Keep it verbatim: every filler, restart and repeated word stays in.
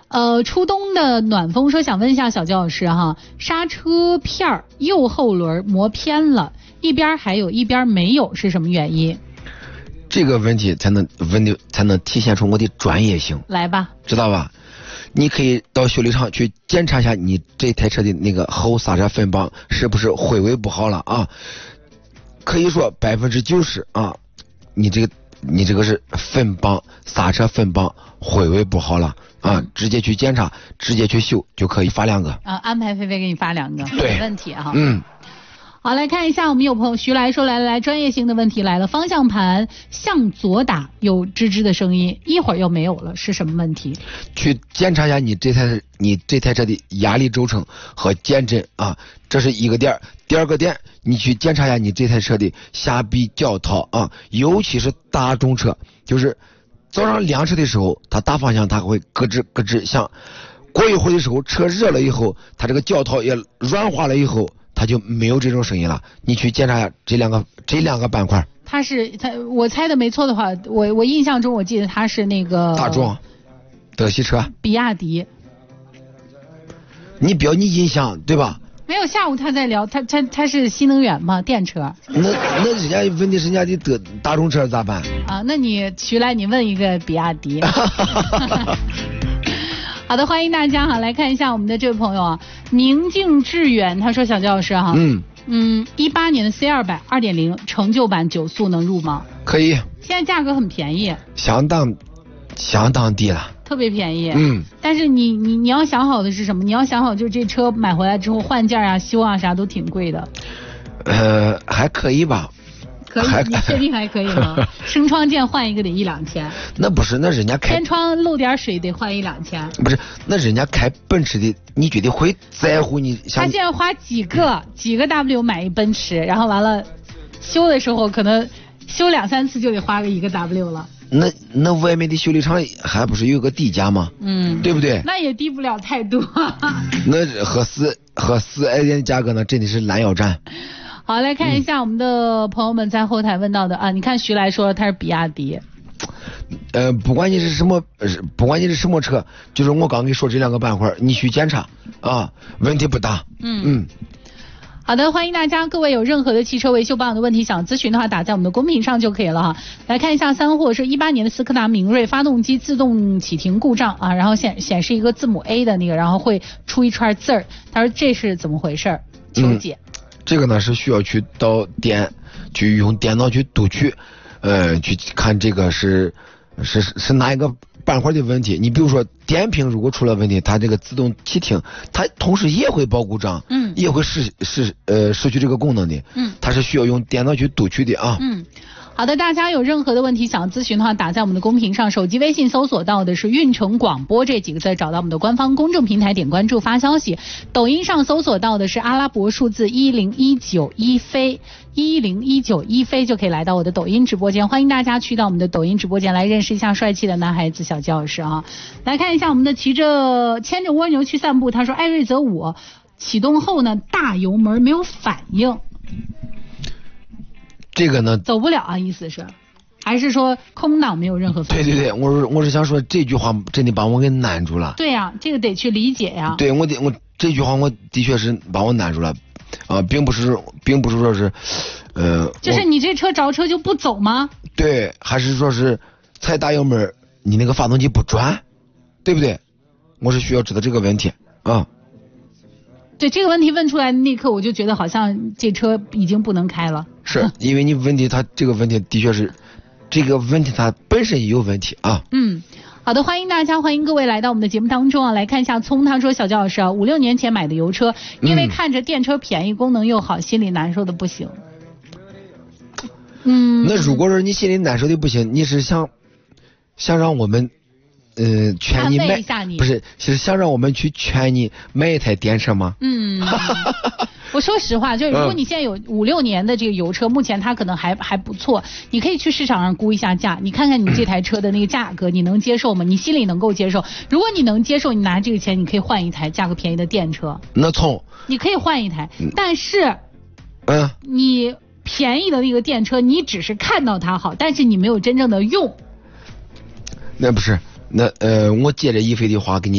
呃，初冬的暖风说想问一下小焦老师哈，刹车片右后轮磨偏了，一边还有一边没有，是什么原因？ 这个问题才能问题才能体现出我的专业性。 来吧， 知道吧？你可以到修理厂去检查一下你这台车的那个后刹车分绑是不是回位不好了啊？可以说百分之九十啊，你这个你这个是分绑刹车分绑回位不好了啊，直接去检查，直接去修就可以发两个啊，安排菲菲给你发两个， 对， 没问题哈。 嗯。 好，来看一下，我们有朋友徐来说，来来来，专业性的问题来了，方向盘向左打有吱吱的声音，一会儿又没有了，是什么问题？ 去检查一下你这台你这台车的压力轴承和减震啊，这是一个点。第二个点，你去检查一下你这台车的下臂脚套啊，尤其是大众车，就是早上亮车的时候，它打方向它会咯吱咯吱响，过一会儿的时候，车热了以后，它这个脚套也软化了以后。它就没有这种声音了。你去检查一下这两个这两个板块。 它是它，我猜的没错的话，我我印象中我记得它是那个大众、德系车、 比亚迪。 你表你印象对吧？ 没有，下午他在聊，他他他是新能源吗？电车。 那那人家问题是人家的德大众车咋办？ 啊，那你徐来，你问一个比亚迪。好的，欢迎大家哈，来看一下我们的这位朋友啊，宁静致远，他说小焦老师哈， 嗯嗯，一八年的 C 二百二点零成就版九速能入吗？ 可以， 现在价格很便宜， 相当相当低了， 特别便宜， 嗯， 但是你你你要想好的是什么？你要想好就是这车买回来之后换件啊、修啊啥都挺贵的， 呃，还可以吧。 可以，你确定还可以吗？升窗件换一个得一两千， 那不是，那人家开天窗漏点水得换一两千， 不是，那人家开奔驰的，你觉得会在乎你？ 他现在花几个几个 W 买一奔驰，然后完了修的时候可能修两三次就得花个一个 W 了。 那那外面的修理厂还不是有个底价吗？ 嗯， 对不对？ 那也低不了太多。 那和四和四 S 店的价格呢，真的是拦腰斩。 好，来看一下我们的朋友们在后台问到的、嗯、啊，你看徐来说他是比亚迪， 呃，不管你是什么，不管你是什么车，就是我刚跟你说这两个板块，你去检查啊，问题不大。 嗯嗯。好的，欢迎大家，各位有任何的汽车维修保养的问题想咨询的话，打在我们的公屏上就可以了哈。来看一下三货是一八年的斯柯达明锐，发动机自动启停故障啊，然后显显示一个字母 A 的那个，然后会出一串字儿，他说这是怎么回事？求解。嗯， 这个呢是需要去到店，去用电脑去读取，呃，去看这个是是是哪一个板块的问题。你比如说电瓶如果出了问题，它这个自动启停，它同时也会报故障，嗯，也会失失呃失去这个功能的，嗯，它是需要用电脑去读取的啊， 嗯。好的，大家有任何的问题想咨询的话，打在我们的公屏上，手机微信搜索到的是运城广播这几个字，找到我们的官方公众平台，点关注发消息。抖音上搜索到的是阿拉伯数字一零一九一飞一零一九一飞，就可以来到我的抖音直播间。欢迎大家去到我们的抖音直播间来认识一下帅气的男孩子小焦老师啊。来看一下我们的骑着牵着蜗牛去散步，他说艾瑞泽五启动后呢，大油门没有反应。 这个呢走不了啊，意思是，还是说空档没有任何反应？ 对对对，我是我是想说这句话真的把我给难住了。 对呀、啊，这个得去理解呀、啊。 对，我的我这句话我的确是把我难住了，啊、呃，并不是并不是说是，呃， 就是你这车着车就不走吗？ 对，还是说是踩大油门，你那个发动机不转，对不对？我是需要知道这个问题啊。 对这个问题问出来的那一刻，我就觉得好像这车已经不能开了。 是因为你问题，它这个问题的确是，这个问题它本身也有问题啊。 嗯，好的，欢迎大家，欢迎各位来到我们的节目当中啊，来看一下聪，他说小焦老师啊，五六年前买的油车，因为看着电车便宜，功能又好，心里难受的不行。嗯， 那如果说你心里难受的不行，你是想想让我们。呃，劝你买， 你不是，是想让我们去劝你买一台电车吗？ 嗯，我说实话，就是如果你现在有五六年的这个油车，目前它可能还还不错，你可以去市场上估一下价，你看看你这台车的那个价格，你能接受吗？你心里能够接受？如果你能接受，你拿这个钱，你可以换一台价格便宜的电车。 那从你可以换一台，但是， 嗯， 你便宜的那个电车，你只是看到它好，但是你没有真正的用。 那不是。那呃，我接着一飞的话给你。